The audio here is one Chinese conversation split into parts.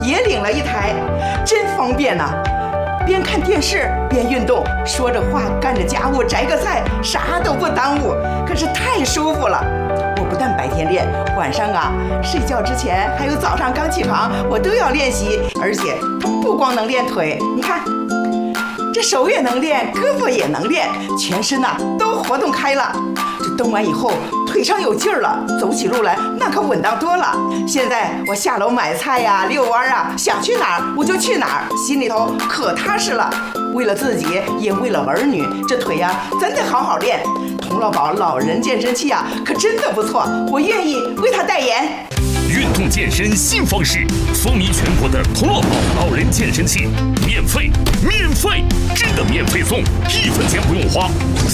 也领了一台，真方便呐！边看电视边运动，说着话干着家务摘个菜，啥都不耽误，可是太舒服了。我不但白天练，晚上啊睡觉之前还有早上刚起床，我都要练习，而且不光能练腿，你看这手也能练，胳膊也能练，全身呐都活动开了。这动完以后腿上有劲儿了，走起路来那可稳当多了。现在我下楼买菜呀、遛弯啊，想去哪儿我就去哪儿，心里头可踏实了。为了自己，也为了儿女，这腿呀真得好好练。童乐宝老人健身器啊，可真的不错，我愿意为他代言。 运动健身新方式，风靡全国的童乐宝老人健身器，免费，真的免费送，1分钱不用花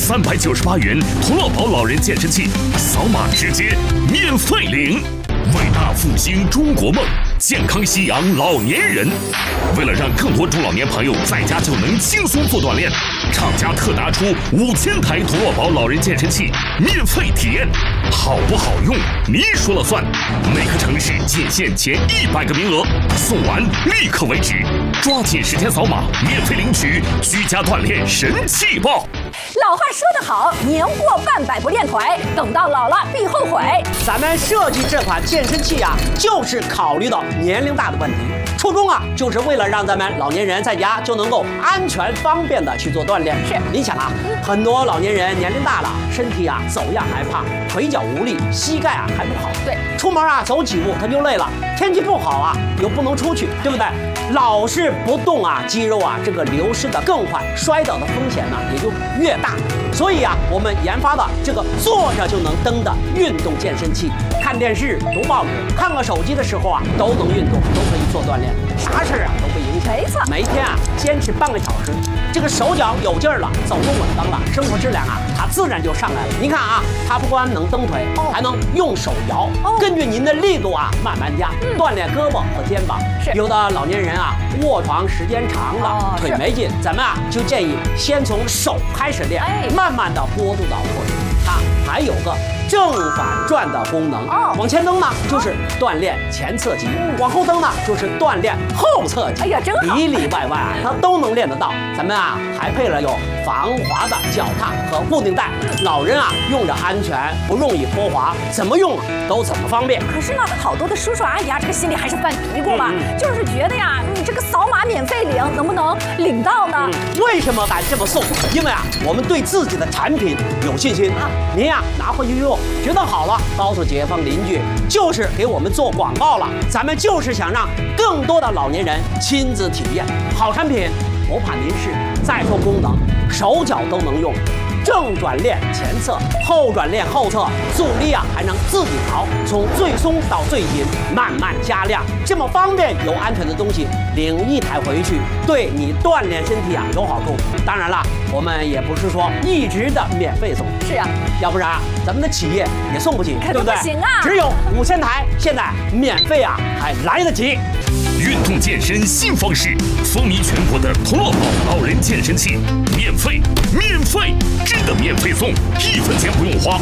，398元童乐宝老人健身器，扫码直接免费领。伟大复兴中国梦，健康夕阳老年人。为了让更多中老年朋友在家就能轻松做锻炼，厂家特拿出5000台童乐宝老人健身器免费体验，好不好用你说了算。每个城市仅限前100个名额，送完立刻为止，抓紧时间扫码免费领取居家锻炼神器包。 老话说得好，年过半百不练腿，等到老了必后悔。 咱们设计这款健身器啊，就是考虑到年龄大的问题，初衷啊，就是为了让咱们老年人在家就能够安全方便的去做锻炼。 是， 你想啊，很多老年人年龄大了，身体啊走样还胖，腿脚无力，膝盖啊还不好。 对， 出门啊走几步他就累了，天气不好啊又不能出去，对不对？老是不动啊，肌肉啊这个流失的更快，摔倒的风险呢也就越大。所以啊，我们研发的这个坐着就能蹬的运动健身器，看电视、读报纸、看个手机的时候啊，都能运动，都可以做锻炼，啥事啊都不影响。 没错， 每天啊坚持半个小时，这个手脚有劲儿了，走路稳当了，生活质量啊它自然就上来了。您看啊，它不光能蹬腿，还能用手摇，根据您的力度啊慢慢加，锻炼胳膊和肩膀。 是， 有的老年人啊卧床时间长了，腿没劲，咱们啊就建议先从手开始练，慢慢的过渡到腿。它还有个正反转的功能，往前蹬呢就是锻炼前侧肌，往后蹬呢就是锻炼后侧肌。 哎呀，真好， 里里外外啊它都能练得到。咱们啊还配了有防滑的脚踏和固定带，老人啊用着安全，不容易脱滑，怎么用都怎么方便。 可是呢，好多的叔叔阿姨啊，这个心里还是犯嘀咕嘛，就是觉得呀，你这个扫码免费领，能不能领到呢？ 为什么敢这么送？因为啊，我们对自己的产品有信心。您呀拿回去用，觉得好了，告诉街坊邻居，就是给我们做广告了。咱们就是想让更多的老年人亲自体验好产品，不怕您试。再说功能，手脚都能用。正转练前侧，后转练后侧，阻力啊还能自己调，从最松到最紧，慢慢加量，这么方便又安全的东西，领一台回去，对你锻炼身体啊有好处。当然了，我们也不是说一直的免费送， 是啊， 要不然咱们的企业也送不起，对不对？ 不行啊， 只有5000台，现在免费啊还来得及。 运动健身新方式，风靡全国的童乐宝老人健身器，免费，真的免费送，1分钱不用花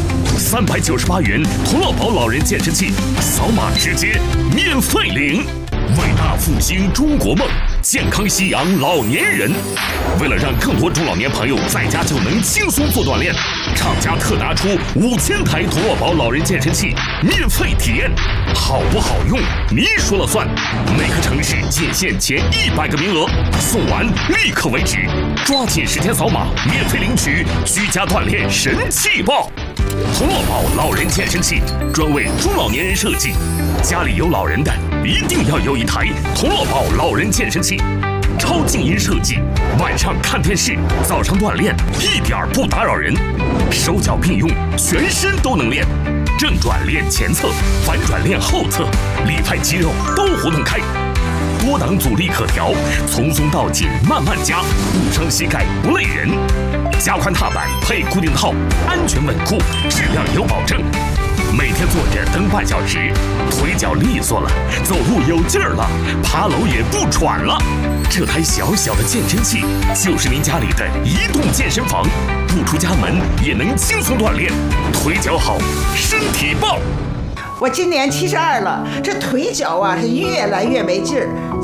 ，398元童乐宝老人健身器，扫码直接免费领。伟大复兴中国梦，健康夕阳老年人。为了让更多中老年朋友在家就能轻松做锻炼，厂家特拿出5000台童乐宝老人健身器免费体验，好不好用你说了算。每个城市仅限前100个名额，送完立刻为止，抓紧时间扫码免费领取居家锻炼神器包。童乐宝老人健身器专为中老年人设计，家里有老人的一定要有一台童乐宝老人健身器，超静音设计，晚上看电视，早上锻炼一点不打扰人，手脚并用，全身都能练，正转练前侧，反转练后侧，里外肌肉都活动开。多档阻力可调，从松到紧慢慢加，不伤膝盖不累人。加宽踏板配固定套，安全稳固，质量有保证。每天坐着蹬半小时，腿脚利索了，走路有劲儿了，爬楼也不喘了。这台小小的健身器就是您家里的移动健身房，不出家门也能轻松锻炼，腿脚好，身体棒。 我今年72了，这腿脚啊是越来越没劲儿。